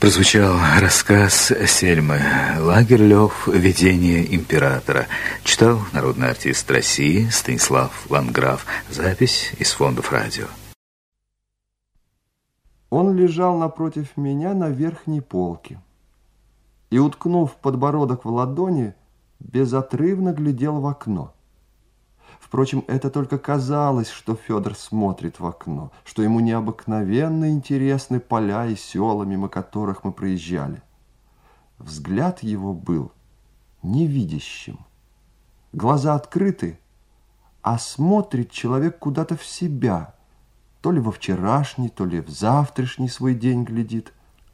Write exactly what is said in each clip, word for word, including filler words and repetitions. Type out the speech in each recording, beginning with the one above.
Прозвучал рассказ Сельмы Лагерлёв «Видение императора». Читал народный артист России Станислав Ланграф. Запись из фондов радио. Он лежал напротив меня на верхней полке и, уткнув подбородок в ладони, безотрывно глядел в окно. Впрочем, это только казалось, что Федор смотрит в окно, что ему необыкновенно интересны поля и села, мимо которых мы проезжали. Взгляд его был невидящим. Глаза открыты, а смотрит человек куда-то в себя, то ли во вчерашний, то ли в завтрашний свой день глядит.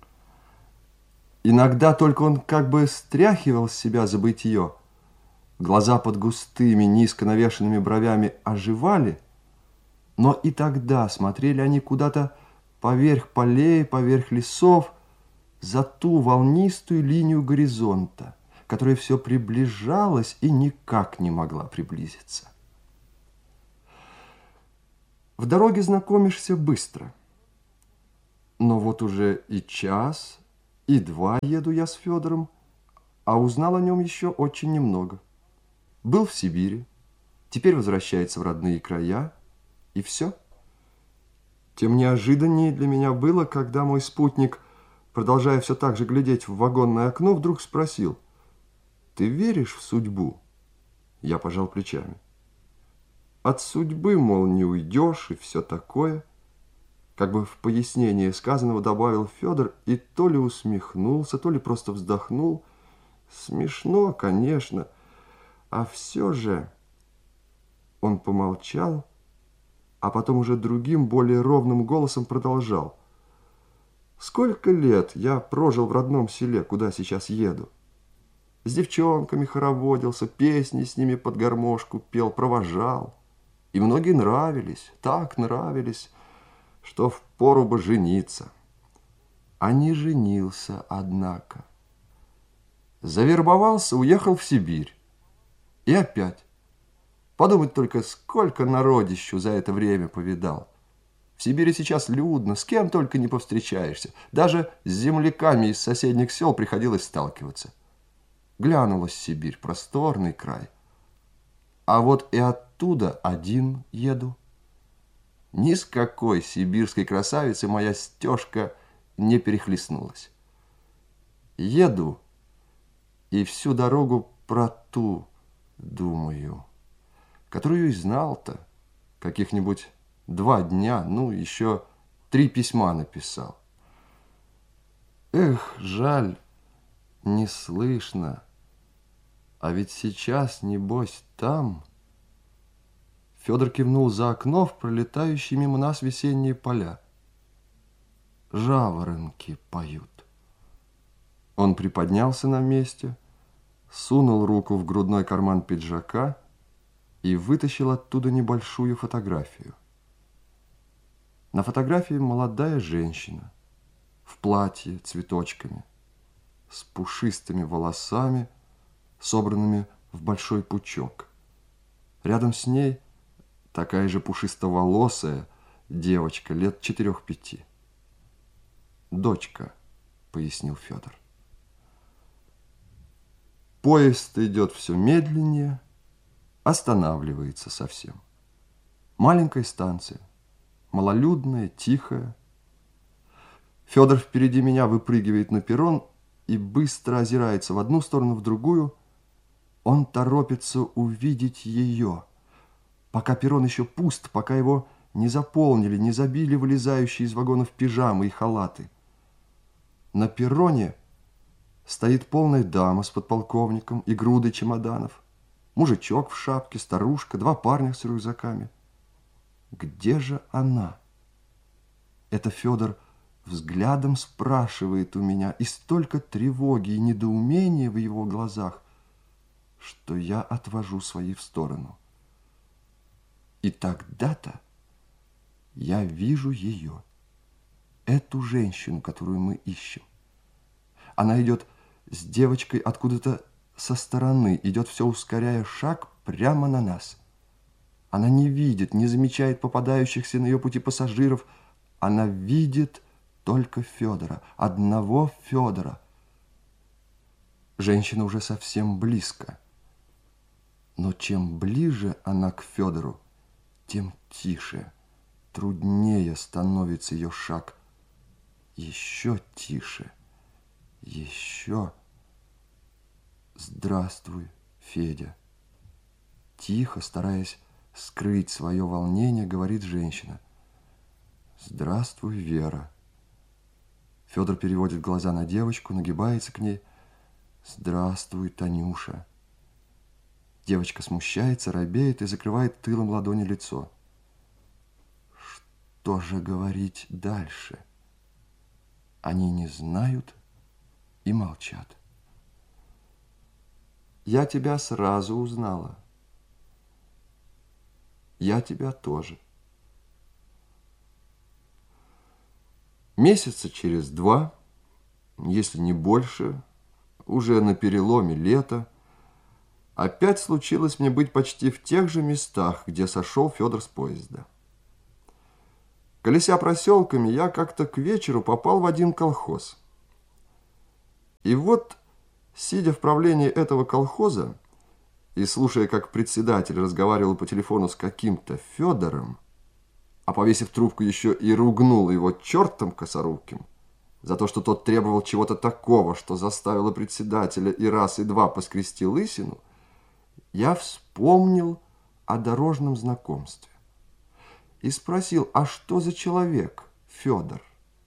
Иногда только он как бы стряхивал с себя забытье. Глаза под густыми, низко навешенными бровями оживали, но и тогда смотрели они куда-то поверх полей, поверх лесов, за ту волнистую линию горизонта, которая все приближалась и никак не могла приблизиться. В дороге знакомишься быстро, но вот уже и час, и два еду я с Федором, а узнал о нем еще очень немного. Был в Сибири, теперь возвращается в родные края, и все. Тем неожиданнее для меня было, когда мой спутник, продолжая все так же глядеть в вагонное окно, вдруг спросил: «Ты веришь в судьбу?» Я пожал плечами. «От судьбы, мол, не уйдешь, и все такое». Как бы в пояснение сказанного добавил Федор, и то ли усмехнулся, то ли просто вздохнул. Смешно, конечно. А все же... Он помолчал, а потом уже другим, более ровным голосом продолжал. Сколько лет я прожил в родном селе, куда сейчас еду. С девчонками хороводился, песни с ними под гармошку пел, провожал. И многие нравились, так нравились, что впору бы жениться. А не женился, однако. Завербовался, уехал в Сибирь. И опять. Подумать только, сколько народищу за это время повидал. В Сибири сейчас людно, с кем только не повстречаешься. Даже с земляками из соседних сел приходилось сталкиваться. Глянулась Сибирь, просторный край. А вот и оттуда один еду. Ни с какой сибирской красавицей моя стежка не перехлестнулась. Еду и всю дорогу про ту думаю, которую и знал-то, каких-нибудь два дня, ну, еще три письма написал. Эх, жаль, не слышно, а ведь сейчас, небось, там... Федор кивнул за окно в пролетающие мимо нас весенние поля. Жаворонки поют. Он приподнялся на месте, сунул руку в грудной карман пиджака и вытащил оттуда небольшую фотографию. На фотографии молодая женщина в платье цветочками, с пушистыми волосами, собранными в большой пучок. Рядом с ней такая же пушистоволосая девочка лет четырех-пяти. «Дочка», — пояснил Федор. Поезд идет все медленнее, останавливается совсем. Маленькая станция, малолюдная, тихая. Федор впереди меня выпрыгивает на перрон и быстро озирается в одну сторону, в другую. Он торопится увидеть ее, пока перрон еще пуст, пока его не заполнили, не забили вылезающие из вагонов пижамы и халаты. На перроне стоит полная дама с подполковником и грудой чемоданов, мужичок в шапке, старушка, два парня с рюкзаками. Где же она? Это Федор взглядом спрашивает у меня, и столько тревоги и недоумения в его глазах, что я отвожу свои в сторону. И тогда-то я вижу ее, эту женщину, которую мы ищем. Она идет с девочкой откуда-то со стороны, идет все ускоряя шаг прямо на нас. Она не видит, не замечает попадающихся на ее пути пассажиров. Она видит только Федора, одного Федора. Женщина уже совсем близко. Но чем ближе она к Федору, тем тише, труднее становится ее шаг. Еще тише, еще. Здравствуй, Федя. Тихо, стараясь скрыть свое волнение, говорит женщина. Здравствуй, Вера. Федор переводит глаза на девочку, нагибается к ней. Здравствуй, Танюша. Девочка смущается, робеет и закрывает тылом ладони лицо. Что же говорить дальше? Они не знают и молчат. Я тебя сразу узнала. Я тебя тоже. Месяца через два, если не больше, уже на переломе лета, опять случилось мне быть почти в тех же местах, где сошел Федор с поезда. Колеся проселками, я как-то к вечеру попал в один колхоз. И вот, сидя в правлении этого колхоза и слушая, как председатель разговаривал по телефону с каким-то Федором, а повесив трубку еще и ругнул его чертом косоруким за то, что тот требовал чего-то такого, что заставило председателя и раз, и два поскрести лысину, я вспомнил о дорожном знакомстве и спросил, а что за человек Федор?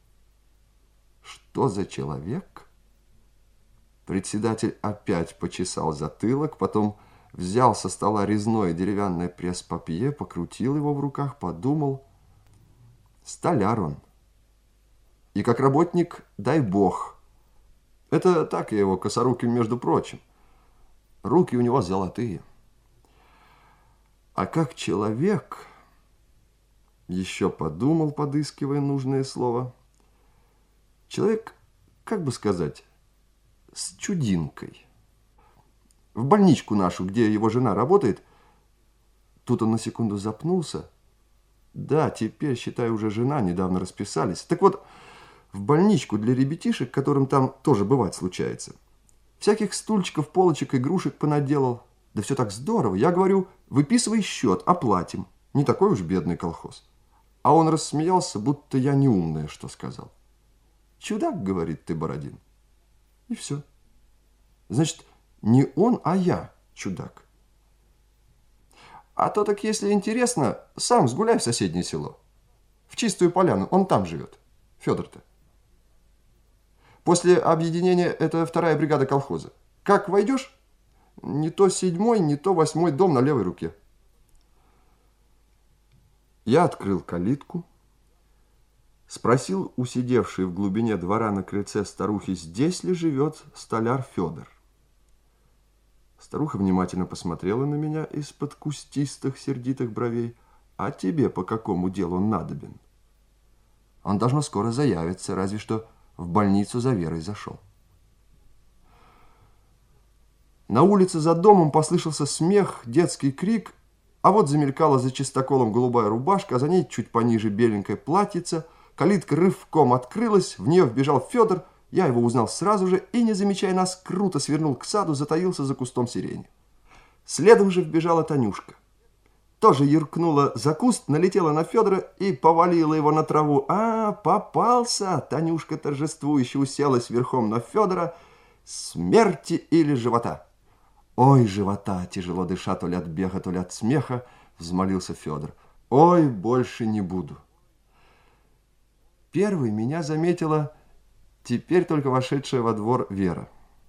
Что за человек? Председатель опять почесал затылок, потом взял со стола резное деревянное пресс-папье, покрутил его в руках, подумал. Столяр он. И как работник, дай бог. Это так я его косоруким, между прочим. Руки у него золотые. А как человек, еще подумал, подыскивая нужное слово, человек, как бы сказать, с чудинкой. В больничку нашу, где его жена работает, тут он на секунду запнулся. Да, теперь, считай, уже жена, недавно расписались. Так вот, в больничку для ребятишек, которым там тоже бывать случается, всяких стульчиков, полочек, игрушек понаделал. Да все так здорово. Я говорю, выписывай счет, оплатим. Не такой уж бедный колхоз. А он рассмеялся, будто я неумная, что сказал. Чудак, говорит, ты, Бородин. И все. Значит, не он, а я чудак. А то так, если интересно, сам сгуляй в соседнее село. В Чистую Поляну, он там живет. Федор-то. После объединения это вторая бригада колхоза. Как войдешь, не то седьмой, не то восьмой дом на левой руке. Я открыл калитку, спросил у сидевшей в глубине двора на крыльце старухи, здесь ли живет столяр Федор. Старуха внимательно посмотрела на меня из-под кустистых сердитых бровей. А тебе по какому делу надобен? Он должно скоро заявиться, разве что в больницу за Верой зашел. На улице за домом послышался смех, детский крик, а вот замелькала за чистоколом голубая рубашка, а за ней чуть пониже беленькое платьице. Калитка рывком открылась, в нее вбежал Федор. Я его узнал сразу же и, не замечая нас, круто свернул к саду, затаился за кустом сирени. Следом же вбежала Танюшка. Тоже юркнула за куст, налетела на Федора и повалила его на траву. А, попался! Танюшка торжествующе уселась верхом на Федора. Смерти или живота? Ой, живота! Тяжело дыша, то ли от бега, то ли от смеха, взмолился Федор. Ой, больше не буду. Первой меня заметила теперь только вошедшая во двор Вера.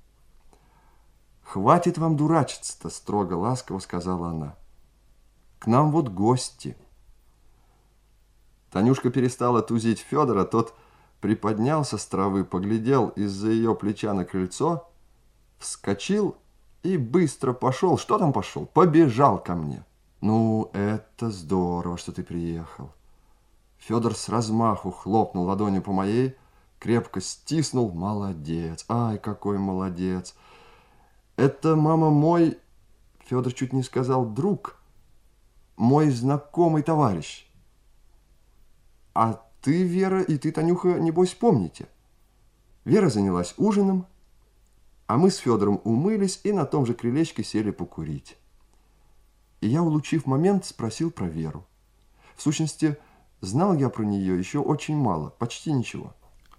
«Хватит вам дурачиться-то», — строго ласково сказала она. «К нам вот гости». Танюшка перестала тузить Федора, тот приподнялся с травы, поглядел из-за ее плеча на крыльцо, вскочил и быстро пошел. Что там пошел? Побежал ко мне. «Ну, это здорово, что ты приехал». Федор с размаху хлопнул ладонью по моей, крепко стиснул. Молодец, ай, какой молодец. Это, мама, мой, Федор чуть не сказал, друг, мой знакомый товарищ. А ты, Вера, и ты, Танюха, небось, помните. Вера занялась ужином, а мы с Федором умылись и на том же крылечке сели покурить. И я, улучив момент, спросил про Веру. В сущности, знал я про нее еще очень мало, почти ничего.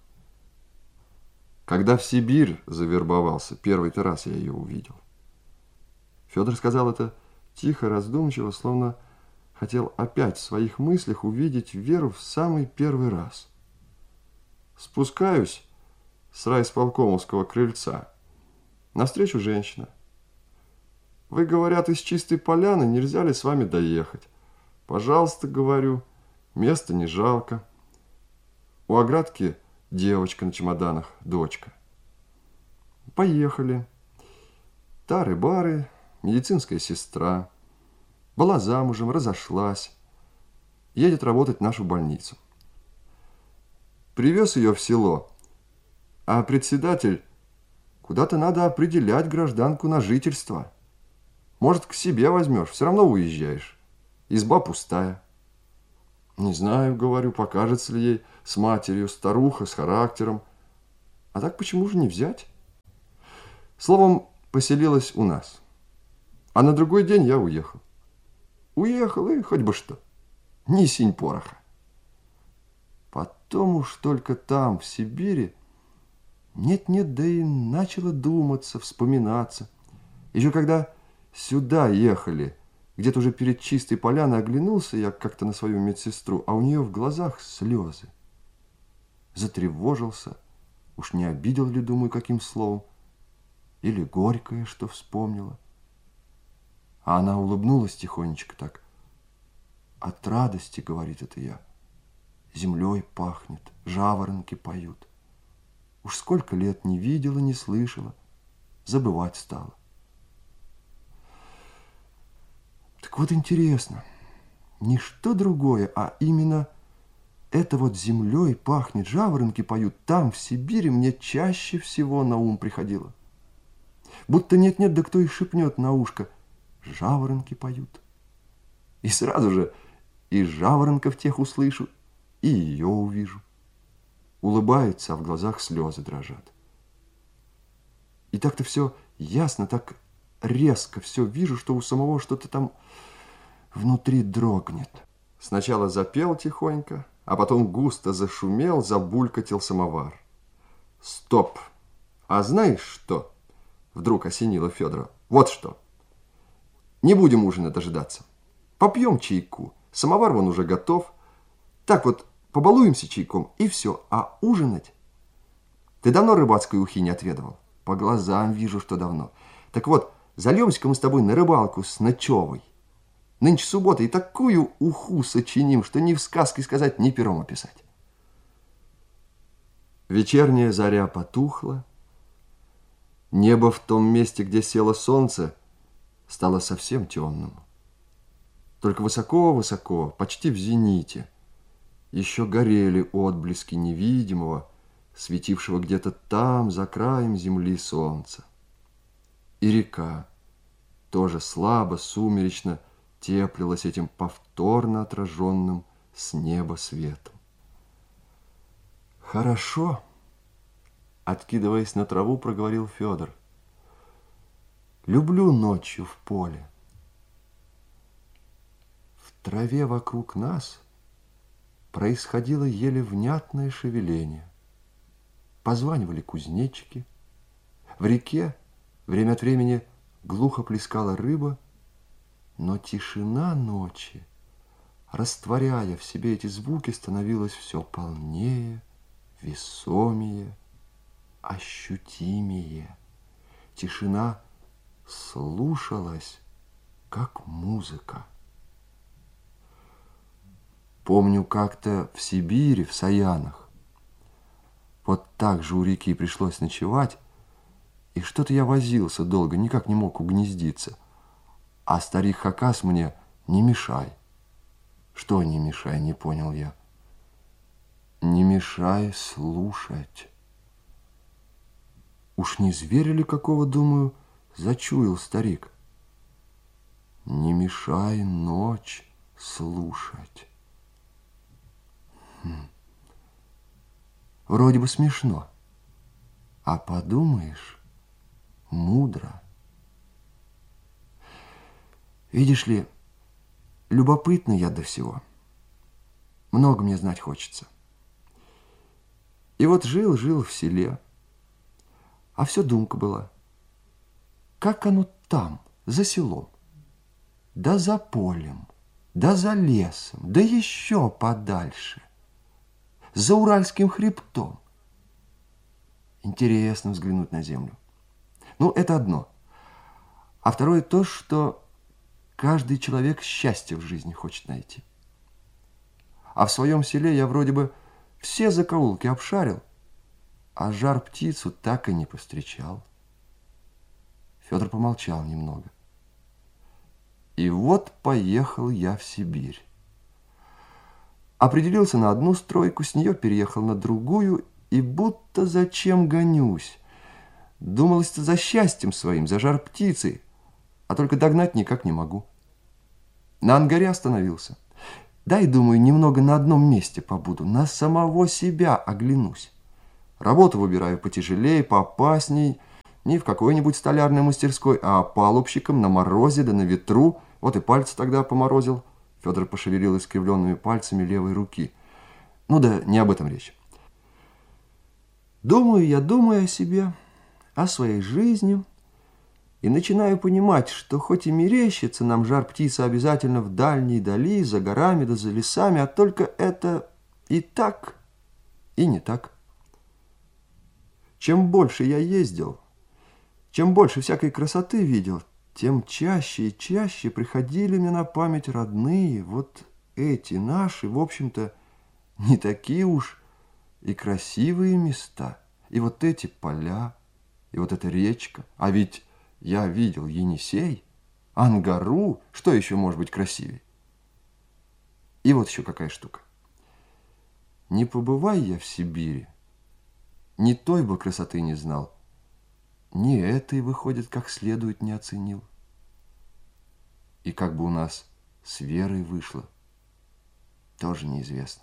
Когда в Сибирь завербовался, первый-то раз я ее увидел. Федор сказал это тихо, раздумчиво, словно хотел опять в своих мыслях увидеть Веру в самый первый раз. Спускаюсь с райисполкомовского крыльца. Навстречу женщина. Вы, говорят, из Чистой Поляны, нельзя ли с вами доехать? Пожалуйста, говорю, места не жалко. У оградки девочка на чемоданах, дочка. Поехали. Тары-бары, медицинская сестра. Была замужем, разошлась. Едет работать в нашу больницу. Привез ее в село, а председатель: куда-то надо определять гражданку на жительство. Может, к себе возьмешь, все равно уезжаешь. Изба пустая. Не знаю, говорю, покажется ли ей с матерью, старуха, с характером. А так почему же не взять? Словом, поселилась у нас. А на другой день я уехал. Уехал, и хоть бы что. Ни синь пороха. Потом уж только там, в Сибири, нет-нет, да и начало думаться, вспоминаться. Еще когда сюда ехали, где-то уже перед Чистой Поляной, оглянулся я как-то на свою медсестру, а у нее в глазах слезы. Затревожился, уж не обидел ли, думаю, каким словом, или горькое, что вспомнила. А она улыбнулась тихонечко так. От радости, говорит, это я. Землей пахнет, жаворонки поют. Уж сколько лет не видела, не слышала, забывать стала. Так вот интересно, не что другое, а именно это вот землей пахнет, жаворонки поют, там, в Сибири, мне чаще всего на ум приходило. Будто нет-нет, да кто и шепнет на ушко: жаворонки поют. И сразу же и жаворонков тех услышу, и ее увижу. Улыбаются, а в глазах слезы дрожат. И так-то все ясно, так резко все вижу, что у самого что-то там внутри дрогнет. Сначала запел тихонько, а потом густо зашумел, забулькатил самовар. Стоп! А знаешь что? Вдруг осенило Федора. Вот что. Не будем ужина дожидаться. Попьем чайку. Самовар вон уже готов. Так вот, побалуемся чайком, и все. А ужинать? Ты давно рыбацкой ухи не отведывал? По глазам вижу, что давно. Так вот, зальемся-ка мы с тобой на рыбалку с ночевой. Нынче суббота, и такую уху сочиним, что ни в сказке сказать, ни пером описать. Вечерняя заря потухла. Небо в том месте, где село солнце, стало совсем темным. Только высоко-высоко, почти в зените, еще горели отблески невидимого, светившего где-то там, за краем земли, солнца. И река тоже слабо, сумеречно теплилась этим повторно отраженным с неба светом. Хорошо, откидываясь на траву, проговорил Федор. Люблю ночью в поле. В траве вокруг нас происходило еле внятное шевеление. Позванивали кузнечики. В реке время от времени глухо плескала рыба, но тишина ночи, растворяя в себе эти звуки, становилась все полнее, весомее, ощутимее. Тишина слушалась, как музыка. Помню, как-то в Сибири, в Саянах, вот так же у реки пришлось ночевать, и что-то я возился долго, никак не мог угнездиться. А старик Хакас мне: не мешай. Что не мешай, не понял я. Не мешай слушать. Уж не зверя ли какого, думаю, зачуял старик. Не мешай ночь слушать. Хм. Вроде бы смешно. А подумаешь, мудро. Видишь ли, любопытно я до всего. Много мне знать хочется. И вот жил-жил в селе, а все думка была. Как оно там, за селом, да за полем, да за лесом, да еще подальше, за Уральским хребтом. Интересно взглянуть на землю. Ну, это одно. А второе то, что каждый человек счастье в жизни хочет найти. А в своем селе я вроде бы все закоулки обшарил, а жар-птицу так и не повстречал. Федор помолчал немного. И вот поехал я в Сибирь. Определился на одну стройку, с нее переехал на другую, и будто зачем гонюсь. Думалось-то за счастьем своим, за жар-птицей, а только догнать никак не могу. На Ангаре остановился. Дай, думаю, немного на одном месте побуду, на самого себя оглянусь. Работу выбираю потяжелее, поопасней, не в какой-нибудь столярной мастерской, а палубщиком на морозе да на ветру. Вот и пальцы тогда поморозил. Федор пошевелил искривленными пальцами левой руки. Ну да, не об этом речь. Думаю я, думаю о себе, о своей жизни, и начинаю понимать, что хоть и мерещится нам жар-птица обязательно в дальней дали, за горами да за лесами, а только это и так, и не так. Чем больше я ездил, чем больше всякой красоты видел, тем чаще и чаще приходили мне на память родные, вот эти наши, в общем-то, не такие уж и красивые места, и вот эти поля, и вот эта речка. А ведь я видел Енисей, Ангару, что еще может быть красивее? И вот еще какая штука. Не побывай я в Сибири, ни той бы красоты не знал, ни этой, выходит, как следует не оценил. И как бы у нас с Верой вышло, тоже неизвестно.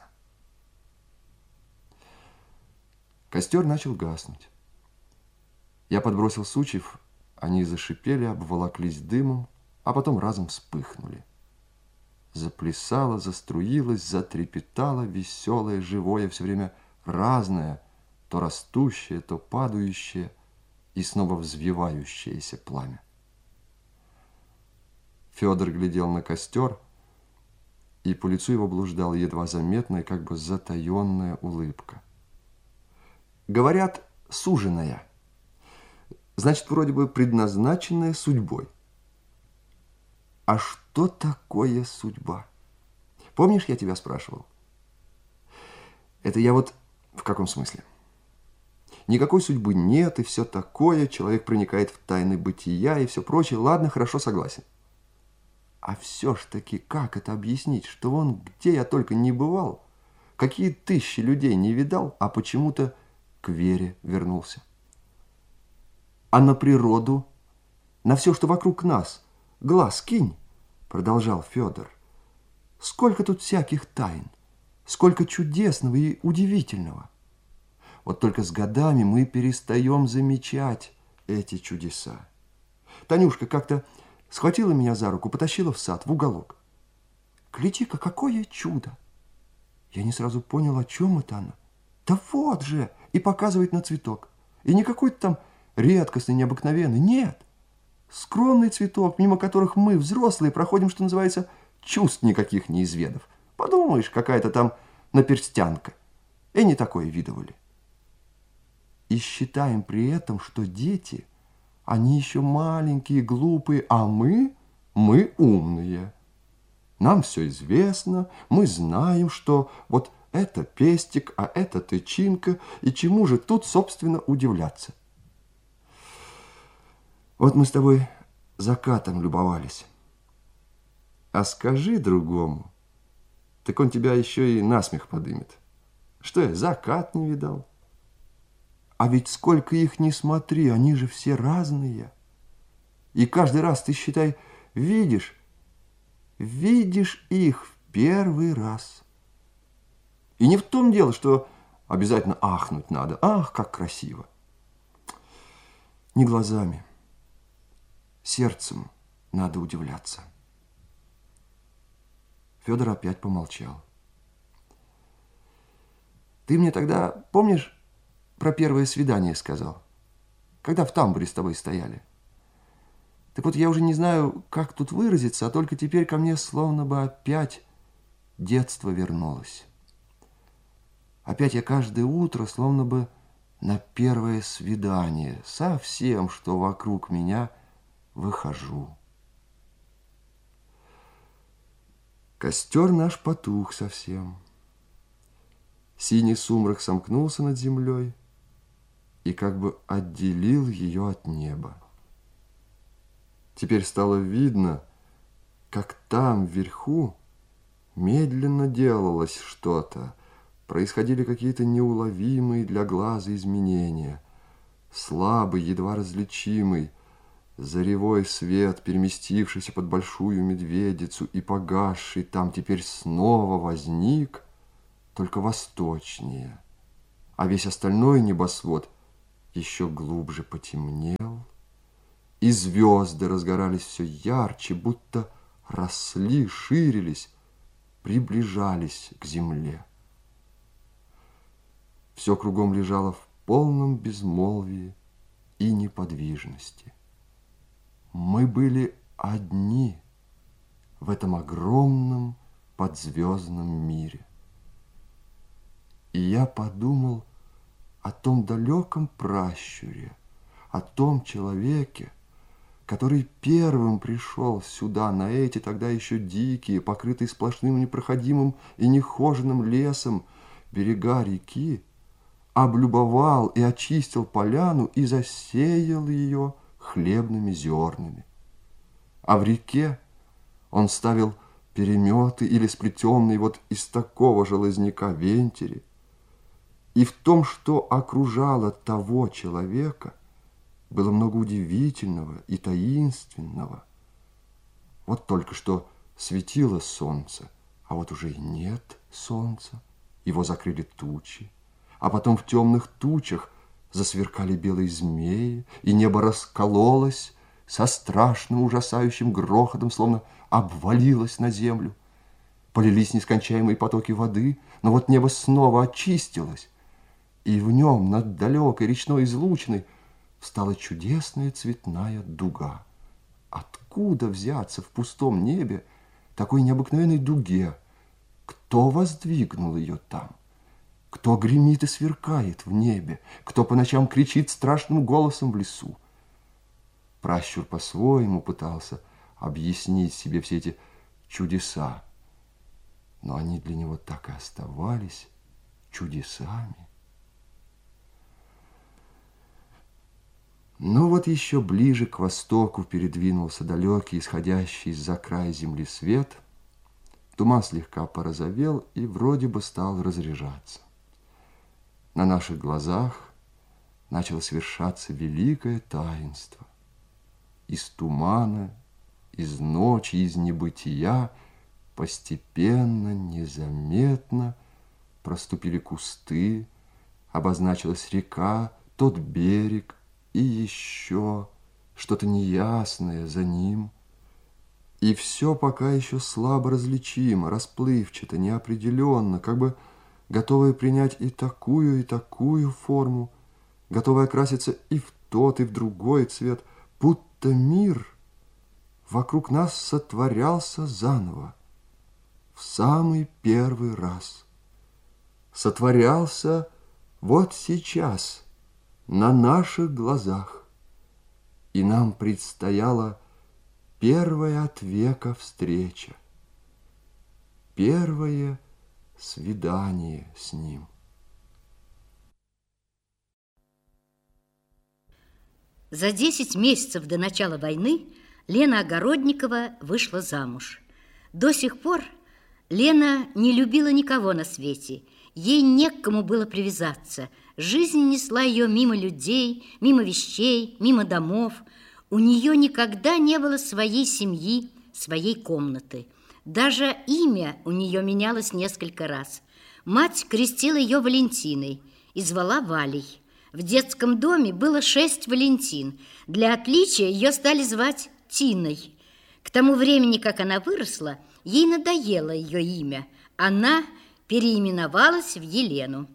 Костер начал гаснуть. Я подбросил сучьев, они зашипели, обволоклись дымом, а потом разом вспыхнули. Заплясало, заструилось, затрепетало веселое, живое, все время разное, то растущее, то падающее и снова взвивающееся пламя. Федор глядел на костер, и по лицу его блуждала едва заметная, как бы затаенная улыбка. Говорят, суженая. Значит, вроде бы предназначенная судьбой. А что такое судьба? Помнишь, я тебя спрашивал? Это я вот в каком смысле? Никакой судьбы нет, и все такое. Человек проникает в тайны бытия и все прочее. Ладно, хорошо, согласен. А все ж таки, как это объяснить, что он, где я только не бывал, какие тысячи людей не видал, а почему-то к Вере вернулся? А на природу, на все, что вокруг нас, глаз кинь, продолжал Федор. Сколько тут всяких тайн, сколько чудесного и удивительного. Вот только с годами мы перестаем замечать эти чудеса. Танюшка как-то схватила меня за руку, потащила в сад, в уголок. Гляди-ка, какое чудо! Я не сразу понял, о чем это она. Да вот же! И показывает на цветок. И не какой-то там редкостный, необыкновенный. Нет. Скромный цветок, мимо которых мы, взрослые, проходим, что называется, чувств никаких не изведав. Подумаешь, какая-то там наперстянка. И не такое видывали. И считаем при этом, что дети, они еще маленькие, глупые, а мы, мы умные. Нам все известно, мы знаем, что вот это пестик, а это тычинка, и чему же тут, собственно, удивляться. Вот мы с тобой закатом любовались. А скажи другому, так он тебя еще и насмех подымет. Что я, закат не видал? А ведь сколько их ни смотри, они же все разные. И каждый раз ты, считай, видишь, видишь их в первый раз. И не в том дело, что Обязательно ахнуть надо. Ах, как красиво! Не глазами, сердцем надо удивляться. Федор опять помолчал. Ты мне тогда, помнишь, про первое свидание сказал? Когда в тамбуре с тобой стояли. Так вот, я уже не знаю, как тут выразиться, а только теперь ко мне словно бы опять детство вернулось. Опять я каждое утро словно бы на первое свидание со всем, что вокруг меня, выхожу. Костер наш потух совсем. Синий сумрак сомкнулся над землей и как бы отделил ее от неба. Теперь стало видно, как там, вверху, медленно делалось что-то, происходили какие-то неуловимые для глаза изменения, слабый, едва различимый, заревой свет, переместившийся под большую медведицу и погасший там, теперь снова возник, только восточнее, а весь остальной небосвод еще глубже потемнел, и звезды разгорались все ярче, будто росли, ширились, приближались к земле. Все кругом лежало в полном безмолвии и неподвижности. Мы были одни в этом огромном подзвездном мире. И я подумал о том далеком пращуре, о том человеке, который первым пришел сюда, на эти тогда еще дикие, покрытые сплошным непроходимым и нехоженным лесом берега реки, облюбовал и очистил поляну и засеял ее хлебными зернами. А в реке он ставил переметы или сплетенные вот из такого же лозняка вентили. И в том, что окружало того человека, было много удивительного и таинственного. Вот только что светило солнце, а вот уже и нет солнца. Его закрыли тучи, а потом в темных тучах засверкали белые змеи, и небо раскололось со страшным ужасающим грохотом, словно обвалилось на землю. Полились нескончаемые потоки воды, но вот небо снова очистилось, и в нем над далекой речной излучиной встала чудесная цветная дуга. Откуда взяться в пустом небе такой необыкновенной дуге? Кто воздвигнул ее там? Кто гремит и сверкает в небе? Кто по ночам кричит страшным голосом в лесу? Пращур по-своему пытался объяснить себе все эти чудеса, но они для него так и оставались чудесами. Но вот еще ближе к востоку передвинулся далекий, исходящий из-за края земли свет. Туман слегка порозовел и вроде бы стал разряжаться. На наших глазах начало совершаться великое таинство. Из тумана, из ночи, из небытия постепенно, незаметно проступили кусты, обозначилась река, тот берег, и еще что-то неясное за ним. И все пока еще слабо различимо, расплывчато, неопределенно, как бы готовое принять и такую, и такую форму, готовое окраситься и в тот, и в другой цвет, будто мир вокруг нас сотворялся заново, в самый первый раз. Сотворялся вот сейчас, на наших глазах, и нам предстояла первая от века встреча, первое свидание с ним. За десять месяцев до начала войны Лена Огородникова вышла замуж. До сих пор Лена не любила никого на свете, ей не к кому было привязаться. Жизнь несла ее мимо людей, мимо вещей, мимо домов. У нее никогда не было своей семьи, своей комнаты. Даже имя у нее менялось несколько раз. Мать крестила ее Валентиной и звала Валей. В детском доме было шесть Валентин. Для отличия ее стали звать Тиной. К тому времени, как она выросла, ей надоело ее имя. Она переименовалась в Елену.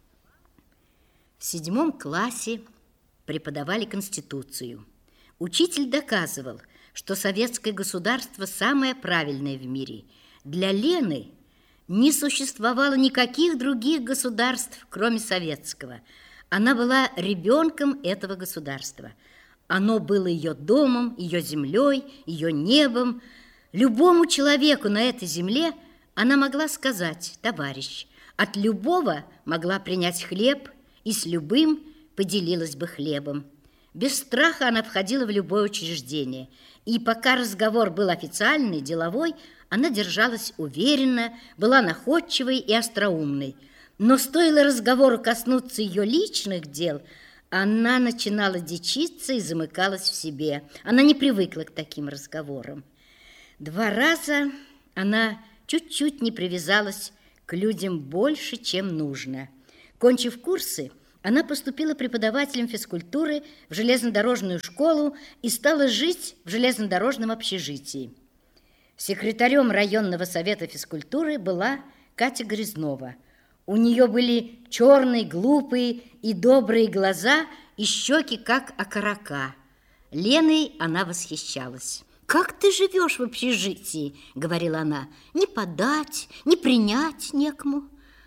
В седьмом классе преподавали Конституцию. Учитель доказывал, что советское государство самое правильное в мире. Для Лены не существовало никаких других государств, кроме советского. Она была ребенком этого государства. Оно было ее домом, ее землей, ее небом. Любому человеку на этой земле она могла сказать: товарищ. От любого могла принять хлеб и с любым поделилась бы хлебом. Без страха она входила в любое учреждение. И пока разговор был официальный, деловой, она держалась уверенно, была находчивой и остроумной. Но стоило разговору коснуться ее личных дел, она начинала дичиться и замыкалась в себе. Она не привыкла к таким разговорам. Два раза она чуть-чуть не привязалась к людям больше, чем нужно. Кончив курсы, она поступила преподавателем физкультуры в железнодорожную школу и стала жить в железнодорожном общежитии. Секретарем районного совета физкультуры была Катя Грязнова. У нее были черные, глупые и добрые глаза и щеки, как окорока. Леной она восхищалась. «Как ты живешь в общежитии?» — говорила она. «Не подать, не принять некому».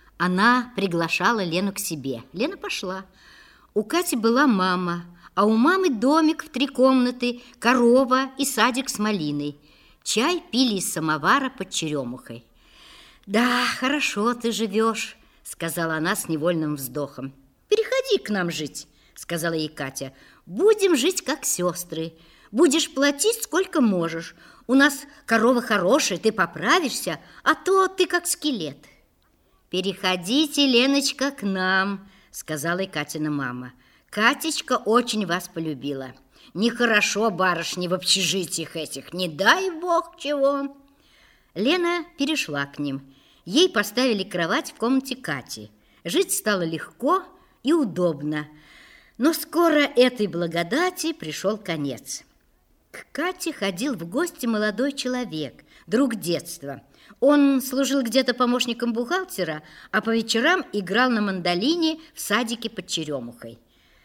Она приглашала Лену к себе. Лена пошла. У Кати была мама, а у мамы домик в три комнаты, корова и садик с малиной. Чай пили из самовара под черемухой. «Да, хорошо ты живешь», — сказала она с невольным вздохом. «Переходи к нам жить», — сказала ей Катя. «Будем жить как сестры. Будешь платить сколько можешь. У нас корова хорошая, ты поправишься, а то ты как скелет». «Переходите, Леночка, к нам», — сказала и Катина мама. «Катечка очень вас полюбила. Нехорошо барышни в общежитиях этих, не дай бог чего». Лена перешла к ним. Ей поставили кровать в комнате Кати. Жить стало легко и удобно. Но скоро этой благодати пришел конец. К Кате ходил в гости молодой человек, друг детства. Он служил где-то помощником бухгалтера, а по вечерам играл на мандолине в садике под черемухой.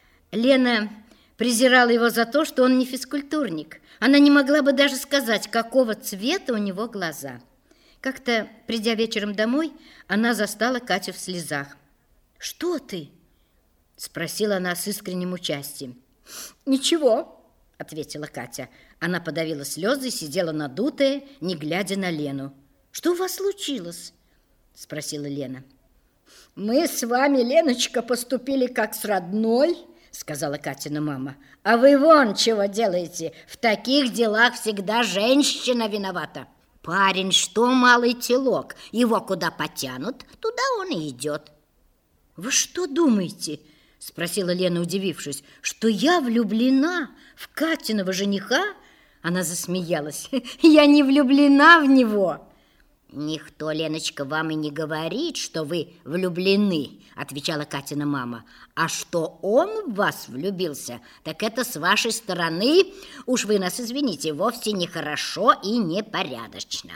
Лена презирала его за то, что он не физкультурник. Она не могла бы даже сказать, какого цвета у него глаза. Как-то, придя вечером домой, она застала Катю в слезах. «Что ты?» – спросила она с искренним участием. «Ничего», – ответила Катя. Она подавила слезы и сидела надутая, не глядя на Лену. «Что у вас случилось?» – спросила Лена. «Мы с вами, Леночка, поступили как с родной», – сказала Катина мама. «А вы вон чего делаете? В таких делах всегда женщина виновата. Парень, что малый телок, его куда потянут, туда он и идет». «Вы что думаете?» – спросила Лена, удивившись. «Что я влюблена в Катиного жениха?» Она засмеялась. «Я не влюблена в него». «Никто, Леночка, вам и не говорит, что вы влюблены», отвечала Катина мама. «А что он в вас влюбился, так это с вашей стороны, уж вы нас извините, вовсе нехорошо и непорядочно».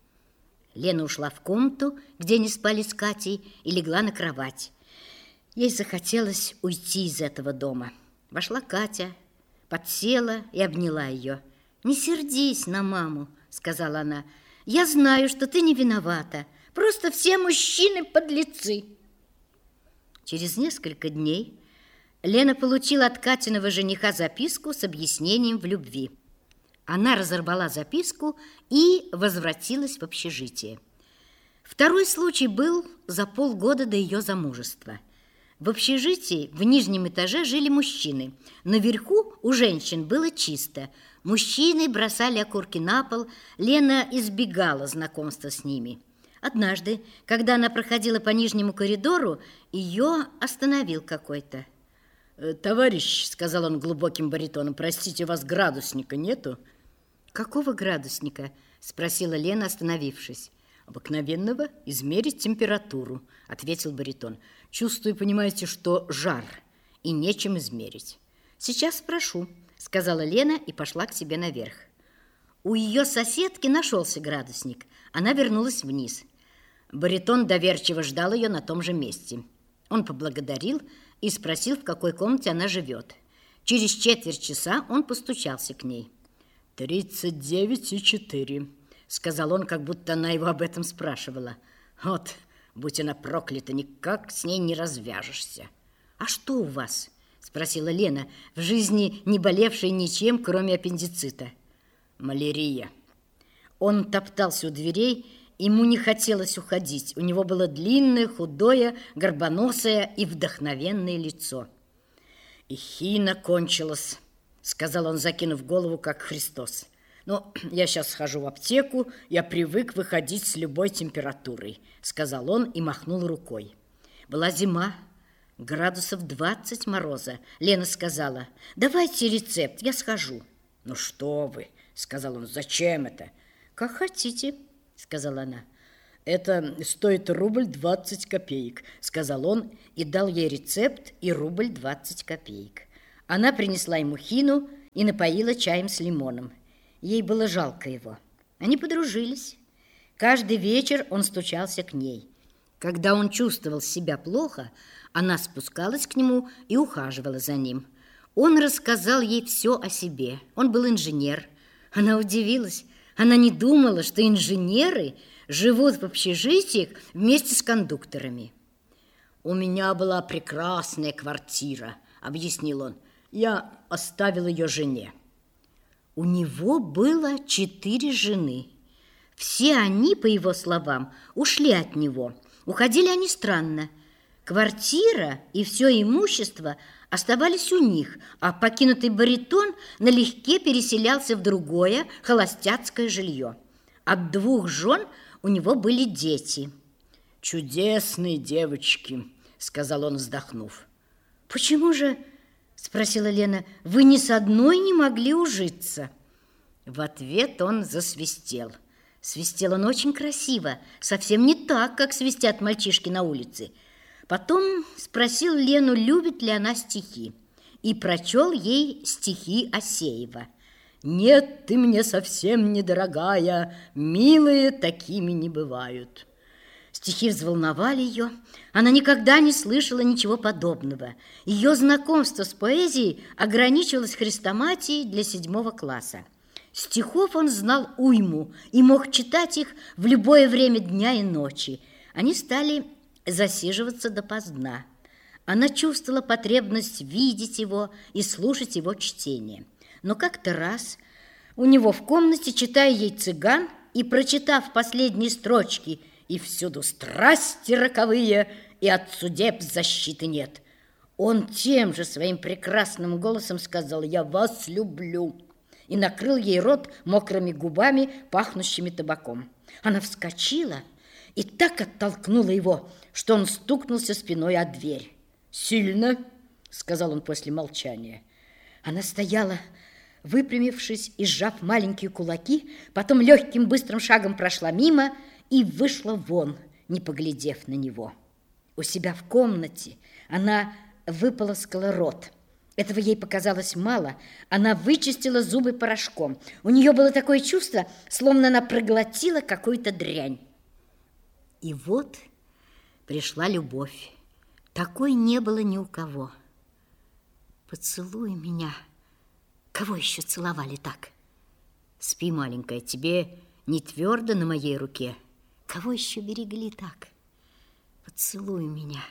Лена ушла в комнату, где они спали с Катей, и легла на кровать. Ей захотелось уйти из этого дома. Вошла Катя, подсела и обняла ее. «Не сердись на маму», сказала она. «Я знаю, что ты не виновата. Просто все мужчины подлецы». Через несколько дней Лена получила от Катиного жениха записку с объяснением в любви. Она разорвала записку и возвратилась в общежитие. Второй случай был за полгода до ее замужества. В общежитии в нижнем этаже жили мужчины. Наверху у женщин было чисто. Мужчины бросали окурки на пол. Лена избегала знакомства с ними. Однажды, когда она проходила по нижнему коридору, ее остановил какой-то. «Товарищ», — сказал он глубоким баритоном, — «простите, у вас градусника нету?» «Какого градусника?» — спросила Лена, остановившись. Обыкновенного измерить температуру, ответил баритон. Чувствую, понимаете, что жар, и нечем измерить. Сейчас спрошу, сказала Лена и пошла к себе наверх. У ее соседки нашелся градусник. Она вернулась вниз. Баритон доверчиво ждал ее на том же месте. Он поблагодарил и спросил, в какой комнате она живет. Через четверть часа он постучался к ней. «Тридцать девять и четыре», — сказал он, как будто она его об этом спрашивала. «Вот, будь она проклята, никак с ней не развяжешься». «А что у вас?» — спросила Лена, в жизни не болевшая ничем, кроме аппендицита. «Малярия». Он топтался у дверей, ему не хотелось уходить. У него было длинное, худое, горбоносое и вдохновенное лицо. «Эхина кончилась», — сказал он, закинув голову, как Христос. «Ну, я сейчас схожу в аптеку, я привык выходить с любой температурой», — сказал он и махнул рукой. Была зима, градусов двадцать мороза. Лена сказала: «Давайте рецепт, я схожу». «Ну что вы», — сказал он, — «зачем это?» «Как хотите», — сказала она. «Это стоит рубль двадцать копеек», — сказал он и дал ей рецепт и рубль двадцать копеек. Она принесла ему хину и напоила чаем с лимоном. Ей было жалко его. Они подружились. Каждый вечер он стучался к ней. Когда он чувствовал себя плохо, она спускалась к нему и ухаживала за ним. Он рассказал ей все о себе. Он был инженер. Она удивилась. Она не думала, что инженеры живут в общежитиях вместе с кондукторами. «У меня была прекрасная квартира», — объяснил он. «Я оставил ее жене». У него было четыре жены. Все они, по его словам, ушли от него. Уходили они странно. Квартира и все имущество оставались у них, а покинутый баритон налегке переселялся в другое холостяцкое жилье. От двух жен у него были дети. «Чудесные девочки», — сказал он, вздохнув. «Почему же, — спросила Лена, — вы ни с одной не могли ужиться?» В ответ он засвистел. Свистел он очень красиво, совсем не так, как свистят мальчишки на улице. Потом спросил Лену, любит ли она стихи, и прочел ей стихи Асеева. «Нет, ты мне совсем недорогая, милые такими не бывают». Стихи взволновали ее. Она никогда не слышала ничего подобного. Ее знакомство с поэзией ограничивалось хрестоматией для седьмого класса. Стихов он знал уйму и мог читать их в любое время дня и ночи. Они стали засиживаться допоздна. Она чувствовала потребность видеть его и слушать его чтение. Но как-то раз у него в комнате, читая ей «Цыган» и прочитав последние строчки «И всюду страсти роковые, и от судеб защиты нет», он тем же своим прекрасным голосом сказал «Я вас люблю» и накрыл ей рот мокрыми губами, пахнущими табаком. Она вскочила и так оттолкнула его, что он стукнулся спиной о дверь. «Сильно?» — сказал он после молчания. Она стояла, выпрямившись и сжав маленькие кулаки, потом легким быстрым шагом прошла мимо и вышла вон, не поглядев на него. У себя в комнате она выполоскала рот. Этого ей показалось мало. Она вычистила зубы порошком. У нее было такое чувство, словно она проглотила какую-то дрянь. И вот пришла любовь. Такой не было ни у кого. «Поцелуй меня». Кого еще целовали так? «Спи, маленькая, тебе не твердо на моей руке». Кого еще берегли так? «Поцелуй меня».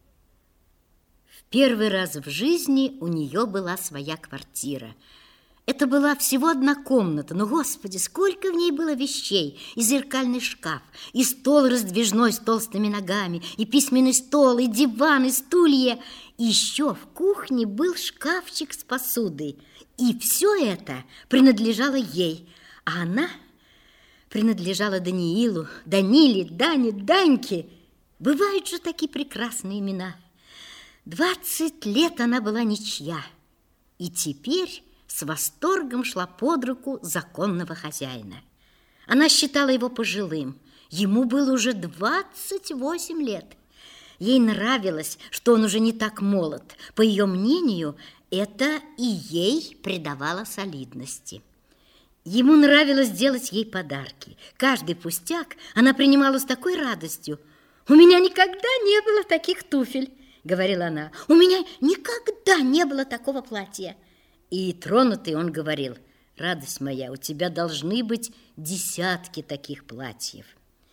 В первый раз в жизни у нее была своя квартира. Это была всего одна комната, но, Господи, сколько в ней было вещей! И зеркальный шкаф, и стол раздвижной с толстыми ногами, и письменный стол, и диван, и стулья. И еще в кухне был шкафчик с посудой. И все это принадлежало ей, а она принадлежала Даниилу, Даниле, Дане, Даньке. Бывают же такие прекрасные имена. Двадцать лет она была ничья, и теперь с восторгом шла под руку законного хозяина. Она считала его пожилым, Ему было уже двадцать восемь лет. Ей нравилось, что он уже не так молод. По ее мнению, это и ей придавало солидности. Ему нравилось делать ей подарки. Каждый пустяк она принимала с такой радостью. «У меня никогда не было таких туфель», — говорила она. «У меня никогда не было такого платья». И тронутый он говорил: «Радость моя, у тебя должны быть десятки таких платьев».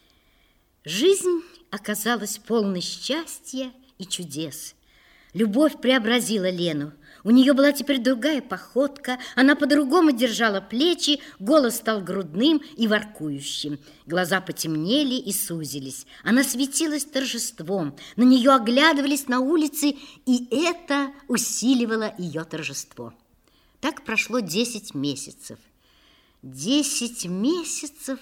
Жизнь оказалась полной счастья и чудес. Любовь преобразила Лену. У нее была теперь другая походка, она по-другому держала плечи, голос стал грудным и воркующим. Глаза потемнели и сузились. Она светилась торжеством, на нее оглядывались на улице, и это усиливало ее торжество. Так прошло десять месяцев. Десять месяцев,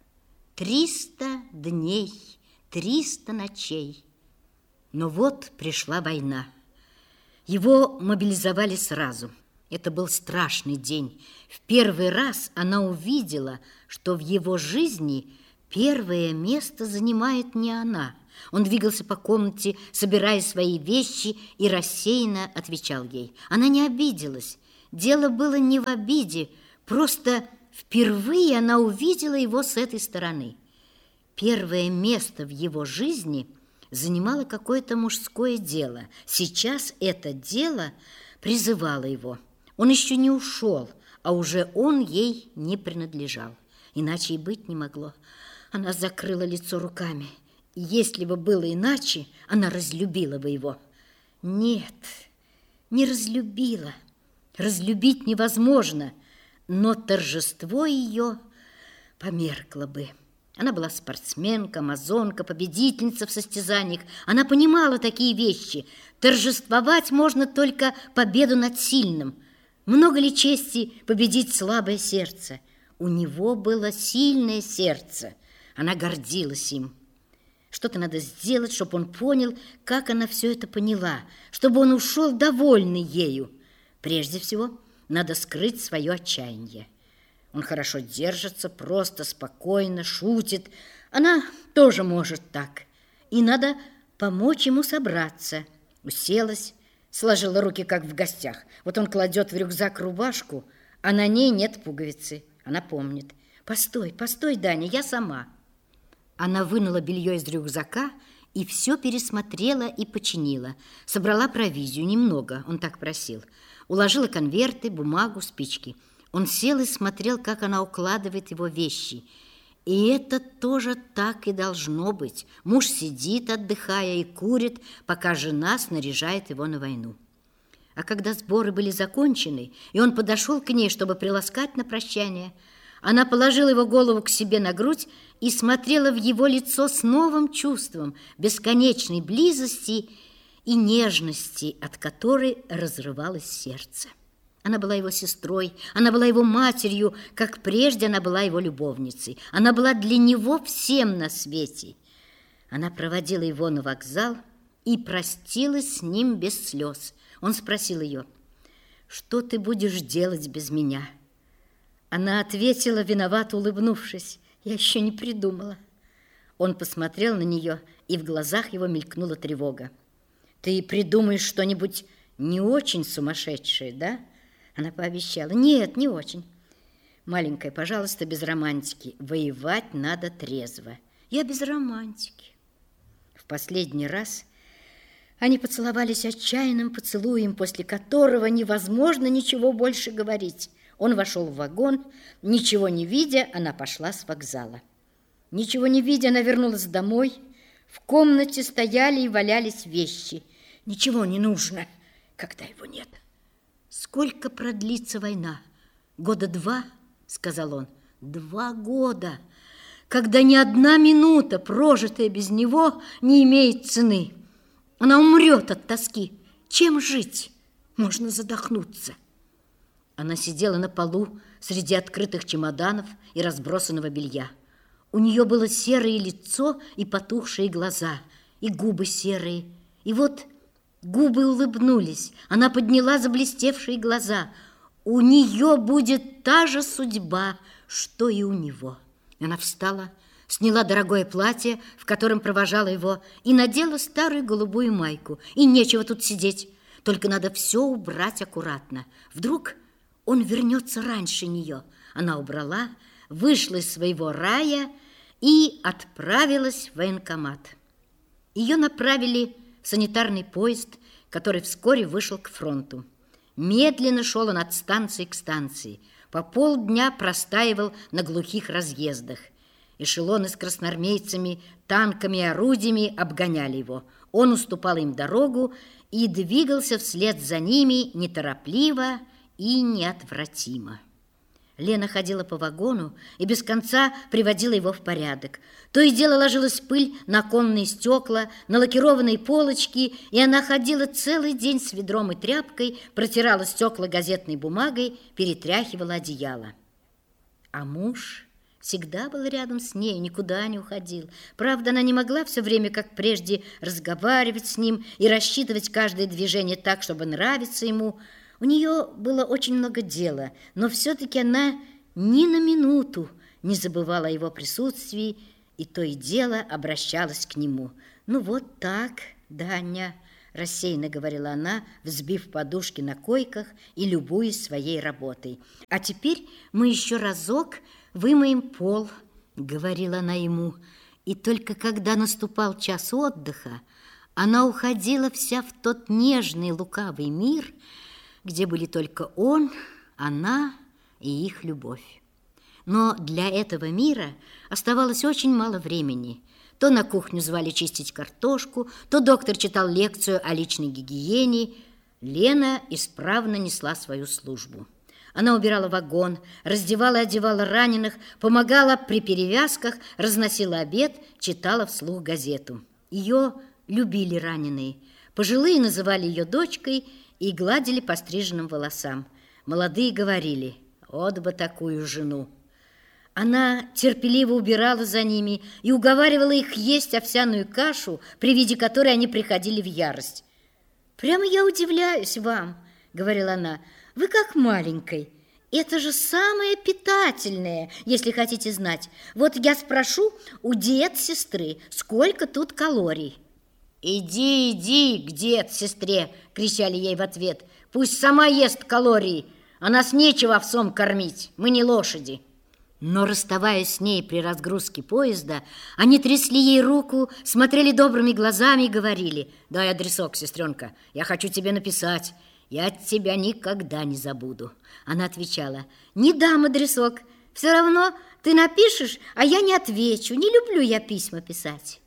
триста дней, триста ночей. Но вот пришла война. Его мобилизовали сразу. Это был страшный день. В первый раз она увидела, что в его жизни первое место занимает не она. Он двигался по комнате, собирая свои вещи, и рассеянно отвечал ей. Она не обиделась. Дело было не в обиде, просто впервые она увидела его с этой стороны. Первое место в его жизни занимало какое-то мужское дело. Сейчас это дело призывало его. Он еще не ушел, а уже он ей не принадлежал. Иначе и быть не могло. Она закрыла лицо руками. Если бы было иначе, она разлюбила бы его. Нет, не разлюбила. Разлюбить невозможно, но торжество ее померкло бы. Она была спортсменка, амазонка, победительница в состязаниях. Она понимала такие вещи. Торжествовать можно только победу над сильным. Много ли чести победить слабое сердце? У него было сильное сердце. Она гордилась им. Что-то надо сделать, чтобы он понял, как она все это поняла, чтобы он ушел довольный ею. Прежде всего, надо скрыть свое отчаяние. Он хорошо держится, просто, спокойно, шутит. Она тоже может так. И надо помочь ему собраться. Уселась, сложила руки, как в гостях. Вот он кладет в рюкзак рубашку, а на ней нет пуговицы. Она помнит. «Постой, постой, Даня, я сама». Она вынула белье из рюкзака и все пересмотрела и починила. Собрала провизию, немного, он так просил. Уложила конверты, бумагу, спички. Он сел и смотрел, как она укладывает его вещи. И это тоже так и должно быть. Муж сидит, отдыхая, и курит, пока жена снаряжает его на войну. А когда сборы были закончены, и он подошел к ней, чтобы приласкать на прощание, она положила его голову к себе на грудь и смотрела в его лицо с новым чувством бесконечной близости и нежности, от которой разрывалось сердце. Она была его сестрой, она была его матерью, как прежде она была его любовницей. Она была для него всем на свете. Она проводила его на вокзал и простилась с ним без слез. Он спросил ее: «Что ты будешь делать без меня?» Она ответила, виновато улыбнувшись: «Я еще не придумала». Он посмотрел на нее, и в глазах его мелькнула тревога. «Ты придумаешь что-нибудь не очень сумасшедшее, да?» Она пообещала: «Нет, не очень». «Маленькая, пожалуйста, без романтики. Воевать надо трезво». «Я без романтики». В последний раз они поцеловались отчаянным поцелуем, после которого невозможно ничего больше говорить. Он вошел в вагон. Ничего не видя, она пошла с вокзала. Ничего не видя, она вернулась домой. В комнате стояли и валялись вещи. Ничего не нужно, когда его нет. «Сколько продлится война?» «Года два», — сказал он. «Два года, когда ни одна минута, прожитая без него, не имеет цены. Она умрет от тоски. Чем жить? Можно задохнуться». Она сидела на полу среди открытых чемоданов и разбросанного белья. У нее было серое лицо и потухшие глаза, и губы серые. И вот губы улыбнулись. Она подняла заблестевшие глаза. У нее будет та же судьба, что и у него. Она встала, сняла дорогое платье, в котором провожала его, и надела старую голубую майку. И нечего тут сидеть, только надо все убрать аккуратно. Вдруг он вернется раньше нее. Она убрала, вышла из своего рая и отправилась в военкомат. Ее направили в санитарный поезд, который вскоре вышел к фронту. Медленно шел он от станции к станции. По полдня простаивал на глухих разъездах. Эшелоны с красноармейцами, танками и орудиями обгоняли его. Он уступал им дорогу и двигался вслед за ними неторопливо и неотвратимо. Лена ходила по вагону и без конца приводила его в порядок. То и дело ложилась пыль на оконные стекла, на лакированные полочки, и она ходила целый день с ведром и тряпкой, протирала стекла газетной бумагой, перетряхивала одеяло. А муж всегда был рядом с ней, никуда не уходил. Правда, она не могла все время, как прежде, разговаривать с ним и рассчитывать каждое движение так, чтобы нравиться ему. У нее было очень много дела, но все-таки она ни на минуту не забывала о его присутствии и то и дело обращалась к нему. «Ну вот так, Даня», – рассеянно говорила она, взбив подушки на койках и любуясь своей работой. «А теперь мы еще разок вымоем пол», – говорила она ему. И только когда наступал час отдыха, она уходила вся в тот нежный лукавый мир, где были только он, она и их любовь. Но для этого мира оставалось очень мало времени. То на кухню звали чистить картошку, то доктор читал лекцию о личной гигиене. Лена исправно несла свою службу. Она убирала вагон, раздевала и одевала раненых, помогала при перевязках, разносила обед, читала вслух газету. Ее любили раненые. Пожилые называли ее дочкой и гладили по стриженным волосам. Молодые говорили: «Вот бы такую жену». Она терпеливо убирала за ними и уговаривала их есть овсяную кашу, при виде которой они приходили в ярость. «Прямо я удивляюсь вам», — говорила она, — «вы как маленькой. Это же самое питательное, если хотите знать. Вот я спрошу у дед-сестры, сколько тут калорий». «Иди, иди к дед-сестре!» — кричали ей в ответ. «Пусть сама ест калории, а нас нечего овсом кормить, мы не лошади». Но, расставаясь с ней при разгрузке поезда, они трясли ей руку, смотрели добрыми глазами и говорили: «Дай адресок, сестренка, я хочу тебе написать, я тебя никогда не забуду». Она отвечала: «Не дам адресок, все равно ты напишешь, а я не отвечу, не люблю я письма писать».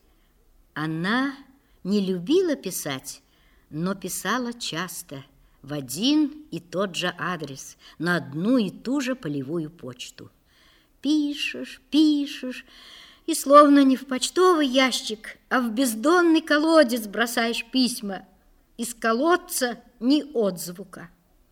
Она не любила писать, но писала часто, в один и тот же адрес, на одну и ту же полевую почту. Пишешь, пишешь, и словно не в почтовый ящик, а в бездонный колодец бросаешь письма. Из колодца ни отзвука.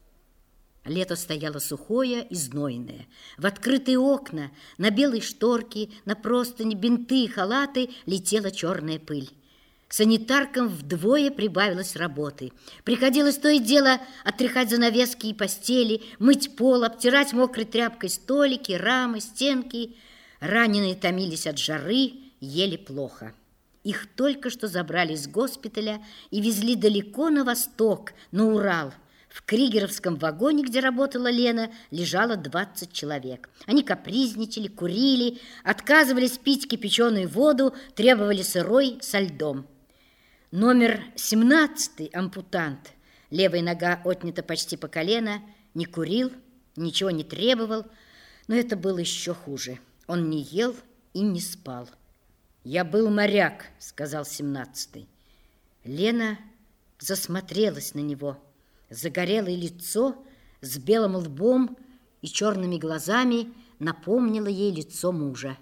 Лето стояло сухое и знойное. В открытые окна, на белые шторки, на простыни, бинты и халаты летела черная пыль. Санитаркам вдвое прибавилось работы. Приходилось то и дело отряхать занавески и постели, мыть пол, обтирать мокрой тряпкой столики, рамы, стенки. Раненые томились от жары, ели плохо. Их только что забрали из госпиталя и везли далеко на восток, на Урал. В кригеровском вагоне, где работала Лена, лежало двадцать человек. Они капризничали, курили, отказывались пить кипяченую воду, требовали сырой со льдом. Номер семнадцатый, ампутант, левая нога отнята почти по колено, не курил, ничего не требовал, но это было еще хуже. Он не ел и не спал. «Я был моряк», — сказал семнадцатый. Лена засмотрелась на него. Загорелое лицо с белым лбом и черными глазами напомнило ей лицо мужа.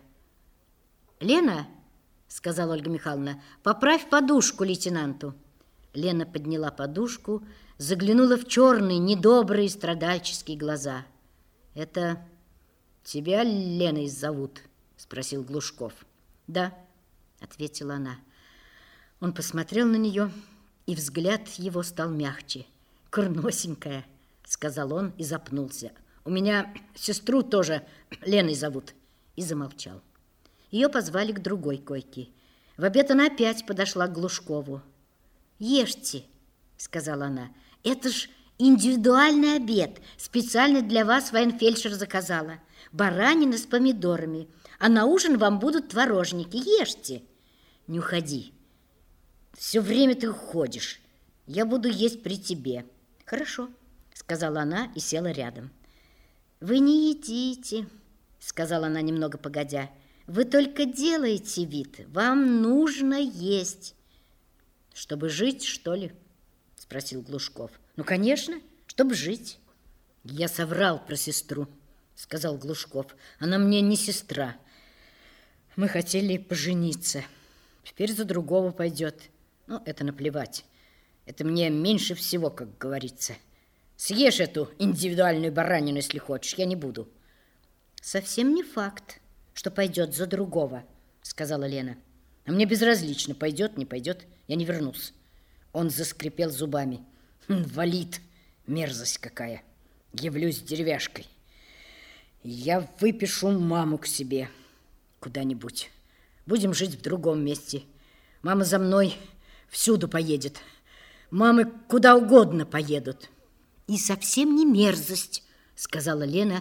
«Лена», — сказала Ольга Михайловна, — «поправь подушку лейтенанту». Лена подняла подушку, заглянула в черные, недобрые, страдальческие глаза. «Это тебя Леной зовут?» — спросил Глушков. «Да», — ответила она. Он посмотрел на нее, и взгляд его стал мягче. «Курносенькая», — сказал он и запнулся. «У меня сестру тоже Леной зовут», и замолчал. Ее позвали к другой койке. В обед она опять подошла к Глушкову. «Ешьте», — сказала она, — «это ж индивидуальный обед. Специально для вас военфельдшер заказала. Баранина с помидорами. А на ужин вам будут творожники. Ешьте». «Не уходи. Все время ты уходишь. Я буду есть при тебе». «Хорошо», — сказала она и села рядом. «Вы не едите», — сказала она немного погодя. «Вы только делаете вид. Вам нужно есть». «Чтобы жить, что ли?» — спросил Глушков. «Ну, конечно, чтобы жить». «Я соврал про сестру», — сказал Глушков. «Она мне не сестра. Мы хотели пожениться. Теперь за другого пойдет. Ну, это наплевать. Это мне меньше всего, как говорится. Съешь эту индивидуальную баранину, если хочешь. Я не буду». «Совсем не факт, что пойдет за другого», — сказала Лена. «А мне безразлично, пойдет, не пойдет, я не вернусь». Он заскрипел зубами. «Хм, валит, мерзость какая. Явлюсь деревяшкой. Я выпишу маму к себе куда-нибудь. Будем жить в другом месте. Мама за мной всюду поедет. Мамы куда угодно поедут». «И совсем не мерзость», — сказала Лена,